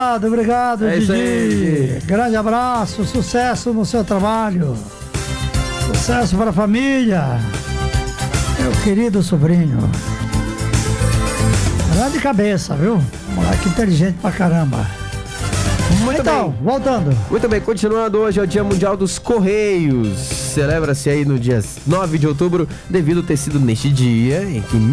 Obrigado, É isso aí, Didi. Grande abraço, sucesso no seu trabalho. Sucesso para a família. Meu querido sobrinho. Grande cabeça, viu? Moleque inteligente pra caramba. Muito então, bem. voltando. Muito bem, continuando, hoje é o Dia Mundial dos Correios. Celebra-se aí no dia 9 de outubro, devido ter sido neste dia, em que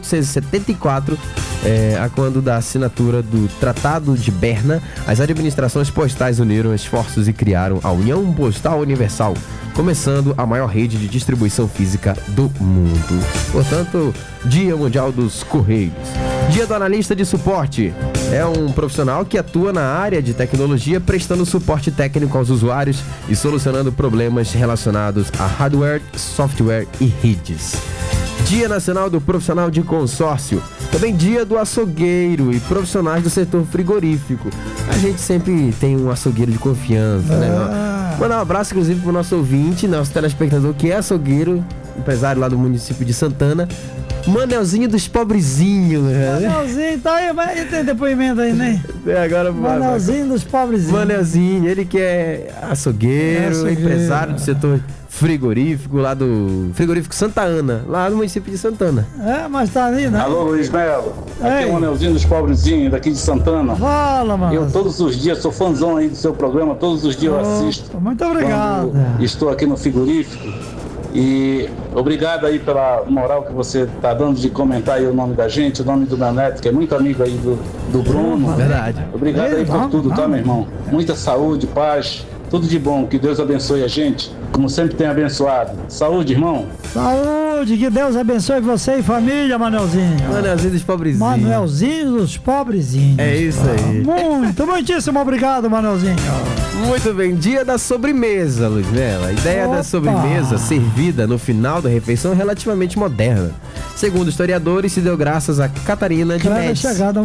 1874, a quando da assinatura do Tratado de Berna, as administrações postais uniram esforços e criaram a União Postal Universal, começando a maior rede de distribuição física do mundo. Portanto, Dia Mundial dos Correios. Dia do Analista de Suporte. É um profissional que atua na área de tecnologia, prestando suporte técnico aos usuários e solucionando problemas relacionados a hardware, software e redes. Dia Nacional do Profissional de Consórcio. Também Dia do Açougueiro e profissionais do setor frigorífico. A gente sempre tem um açougueiro de confiança, né? Mandar um abraço, inclusive, pro nosso ouvinte, nosso telespectador, que é açougueiro, empresário lá do município de Santana. Manelzinho dos pobrezinhos, né? Manelzinho, tá aí, mas tem depoimento aí, né? Agora, Manelzinho dos pobrezinhos. Manelzinho, ele que é açougueiro, empresário do setor frigorífico, lá do Frigorífico Santa Ana, lá no município de Santana. Mas tá ali, né? Alô, Luiz Melo. Aqui é o Manelzinho dos pobrezinhos, daqui de Santana. Fala, mano. Eu todos os dias sou fãzão aí do seu programa, todos os dias eu assisto. Muito obrigado. Estou aqui no frigorífico. E obrigado aí pela moral que você está dando de comentar aí o nome da gente, o nome do meu neto, que é muito amigo aí do Bruno. Verdade. Obrigado aí por tudo, tá, meu irmão? Muita saúde, paz, tudo de bom. Que Deus abençoe a gente, como sempre tem abençoado. Saúde, irmão. Saúde, que Deus abençoe você e família, Manelzinho. Manelzinho dos pobrezinhos. Manelzinho dos pobrezinhos. É isso aí. Muitíssimo obrigado, Manelzinho. Muito bem, dia da sobremesa, Luiz Melo. A ideia da sobremesa servida no final da refeição é relativamente moderna. Segundo historiadores, se deu graças a Catarina de Médici. Chegada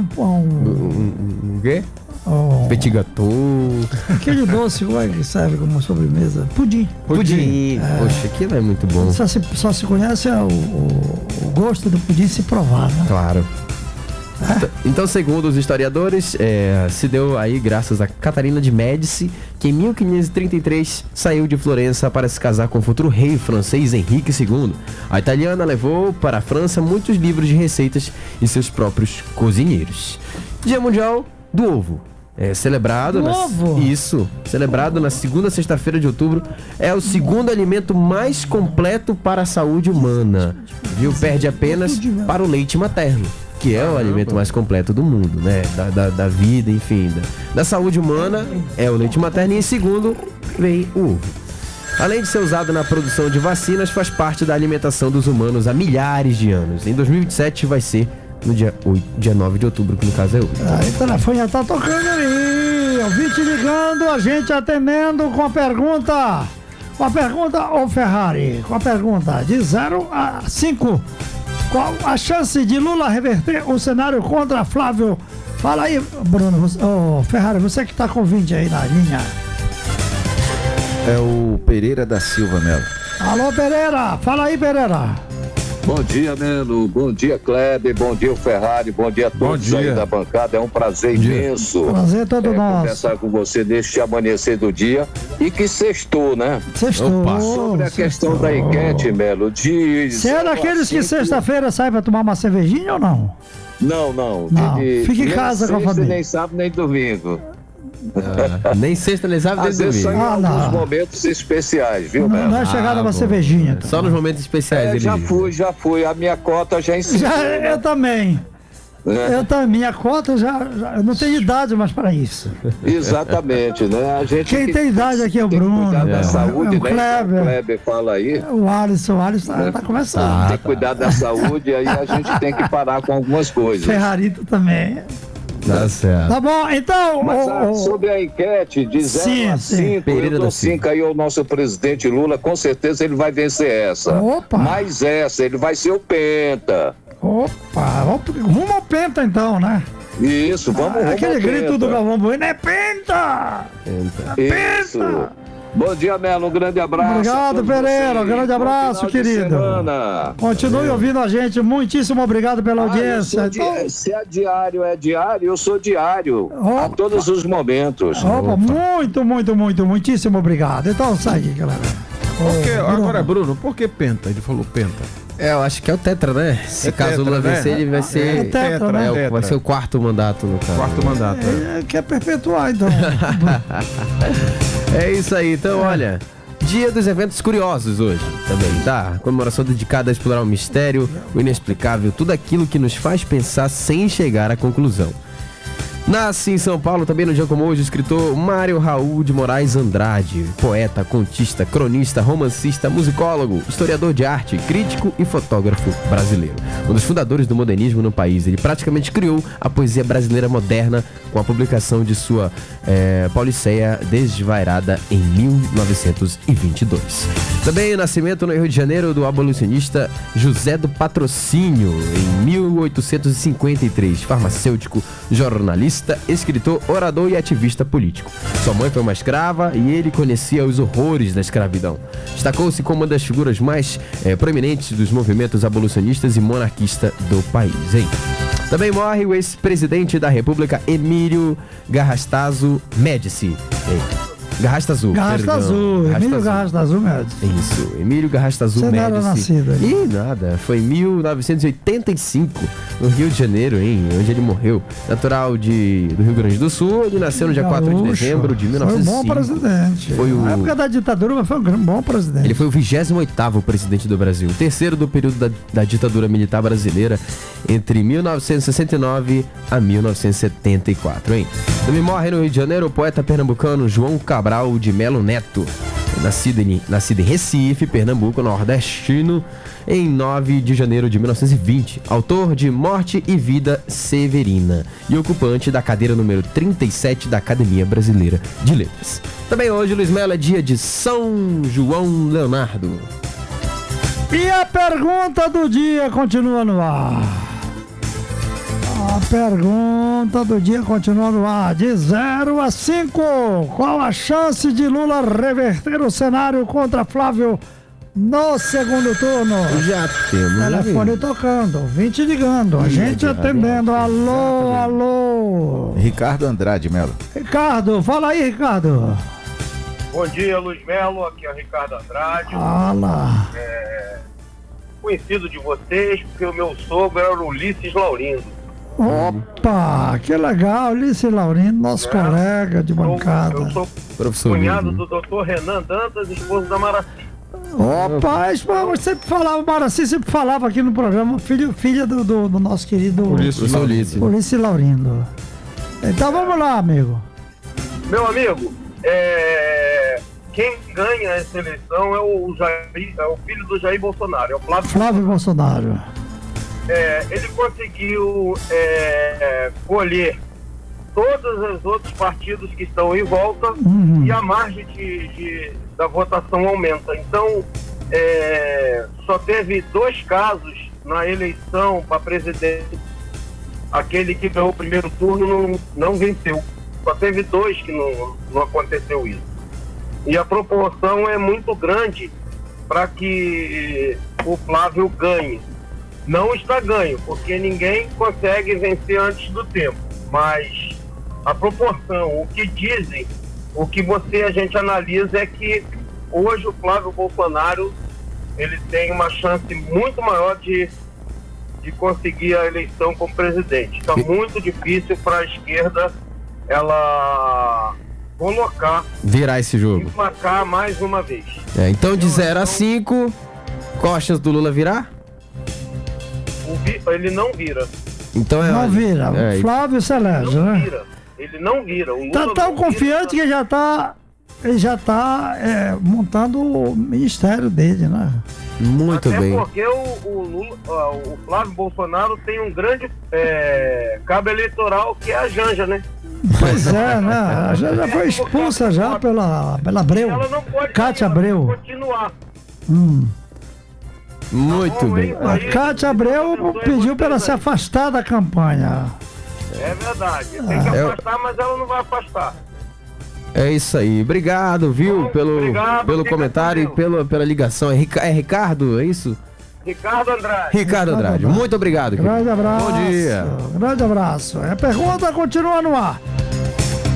um quê? Petit gâteau. Aquele doce que serve como sobremesa. Pudim. Poxa, aquilo é muito bom. Só se conhece o gosto do pudim se provar, né? Claro. Então, segundo os historiadores, se deu aí graças a Catarina de Médici, que em 1533 saiu de Florença para se casar com o futuro rei francês Henrique II. A italiana levou para a França muitos livros de receitas e seus próprios cozinheiros. Dia Mundial do Ovo. Celebrado celebrado na segunda sexta-feira de outubro, é o segundo alimento mais completo para a saúde humana, viu? Perde apenas para o leite materno, que é o alimento mais completo do mundo, né? Da vida, enfim, da saúde humana é o leite materno, e em segundo vem o ovo. Além de ser usado na produção de vacinas, faz parte da alimentação dos humanos há milhares de anos. Em 2027 vai ser no dia 9 de outubro, que no caso é hoje. O telefone já tá tocando aí. Ouvinte ligando, a gente atendendo com a pergunta. Ô Ferrari, com a pergunta de 0 a 5. Qual a chance de Lula reverter o cenário contra Flávio? Fala aí, Bruno. Ferrari, você que tá com 20 aí na linha. É o Pereira da Silva Melo. Alô, Pereira. Fala aí, Pereira. Bom dia, Melo. Bom dia, Kleber. Bom dia, Ferrari. Bom dia a todos aí da bancada. É um prazer imenso. Prazer todo nosso. Conversar com você neste amanhecer do dia. E que sextou, né? Sextou. Sobre a questão da enquete, Melo. Você é daqueles que sexta-feira sai pra tomar uma cervejinha ou não? Não. Fica em casa com a família. Nem sábado, nem domingo. Nem sexta, nem sábado, nem domingo. Só em alguns momentos especiais, viu, Melo? Não é chegada uma cervejinha. Só nos momentos especiais. Já fui. A minha cota já ensinou. Eu também. Minha cota eu não tenho idade mais para isso. Exatamente, né? Quem tem idade aqui é o Bruno. Cuidar da saúde, o Kleber. O Kleber fala aí. O Alisson tá começando. Tem que cuidar da saúde e aí a gente tem que parar com algumas coisas. Ferrarito também. Tá certo. Tá bom, então. Mas sobre a enquete de 0 a 5, eu dou 5 aí ao nosso presidente Lula, com certeza ele vai vencer essa. Opa! Mas ele vai ser o penta. Opa, rumo ao penta então, né? Isso, vamos rumo aquele ao grito penta. do Galvão Bueno é penta! Isso. Bom dia, Melo. Um grande abraço. Obrigado, Pereira. Um grande abraço, querido. Continue ouvindo a gente. Muitíssimo obrigado pela audiência. Se é diário, eu sou diário. A todos os momentos. Muitíssimo obrigado. Então, sai aqui, galera. Agora, Bruno, por que penta? Ele falou penta. Eu acho que é o Tetra, né? Se caso o Lula vencer, ele vai ser. Tetra, né? Vai ser o quarto mandato, no caso. Quarto mandato. Quer perpetuar, então. É isso aí. Então, olha. Dia dos eventos curiosos hoje também, tá? Comemoração dedicada a explorar o mistério, o inexplicável, tudo aquilo que nos faz pensar sem chegar à conclusão. Nasce em São Paulo, também no dia como hoje, o escritor Mário Raul de Moraes Andrade, poeta, contista, cronista, romancista, musicólogo, historiador de arte, crítico e fotógrafo brasileiro. Um dos fundadores do modernismo no país, ele praticamente criou a poesia brasileira moderna com a publicação de sua Pauliceia Desvairada em 1922. Também o nascimento no Rio de Janeiro do abolicionista José do Patrocínio, em 1853, farmacêutico, jornalista, escritor, orador e ativista político. Sua mãe foi uma escrava e ele conhecia os horrores da escravidão. Destacou-se como uma das figuras mais proeminentes dos movimentos abolicionistas e monarquista do país, hein? Também morre o ex-presidente da República, Emílio Garrastazu Médici. Emílio Garrastazu Médici. Isso, Emílio Garrastazu Médici. Você não era nascido aí. Ih, nada. Foi em 1985, no Rio de Janeiro, hein? Onde ele morreu. Natural do Rio Grande do Sul, ele nasceu no dia 4 de dezembro de 1905. Foi um bom presidente. Na época da ditadura, mas foi um bom presidente. Ele foi o 28º presidente do Brasil, o terceiro do período da ditadura militar brasileira, entre 1969 a 1974, hein? Também morre no Rio de Janeiro o poeta pernambucano João Cabral de Melo Neto, nascido em Recife, Pernambuco, nordestino, em 9 de janeiro de 1920, autor de Morte e Vida Severina e ocupante da cadeira número 37 da Academia Brasileira de Letras. Também hoje, Luiz Melo, é dia de São João Leonardo. E a pergunta do dia continua no ar. A pergunta do dia continua no ar. De 0 a 5, qual a chance de Lula reverter o cenário contra Flávio no segundo turno? Já temos. Telefone tocando, ouvinte ligando, a gente atendendo. Alô. Ricardo Andrade, Melo. Ricardo, fala aí, Ricardo. Bom dia, Luiz Melo, aqui é o Ricardo Andrade. Fala. Conhecido de vocês, porque o meu sogro era o Ulisses Laurindo. Opa, que legal, Ulisses Laurindo, nosso colega de bancada. Eu sou cunhado do Dr. Renan Dantas, esposo da Maraci. Opa, você sempre falava, Maraci sempre falava aqui no programa, filha do nosso querido Ulisses Laurindo. Então vamos lá, amigo. Meu amigo, quem ganha essa eleição é o filho do Jair Bolsonaro, é o Flávio Bolsonaro. Ele conseguiu colher todos os outros partidos que estão em volta e a margem da votação aumenta. Então, só teve 2 casos na eleição para presidente. Aquele que ganhou o primeiro turno não venceu. Só teve 2 que não aconteceu isso. E a proporção é muito grande para que o Flávio ganhe. Não está ganho, porque ninguém consegue vencer antes do tempo. Mas a proporção, o que dizem, o que a gente analisa é que hoje o Flávio Bolsonaro ele tem uma chance muito maior de conseguir a eleição como presidente. Está muito difícil para a esquerda ela virar esse jogo. E marcar mais uma vez. Então de 0 a 5, qual a chance do Lula virar? Ele não vira. Então não vira. Flávio Celeste, né? Ele não vira. O Lula tá tão confiante que ele já tá montando o ministério dele, né? Muito bem. Até porque o Flávio Bolsonaro tem um grande cabo eleitoral que é a Janja, né? Pois né? A Janja foi expulsa já pela Abreu. Ela não pode Cátia Abreu. Continuar. Muito bem. A Cátia Abreu pediu para ela se afastar da campanha. É verdade. Tem que afastar, mas ela não vai afastar. É isso aí. Obrigado, viu, pelo comentário e pela ligação. É Ricardo, é isso? Ricardo Andrade. Ricardo Andrade. Muito obrigado. Grande abraço. Bom dia. Grande abraço. A pergunta continua no ar.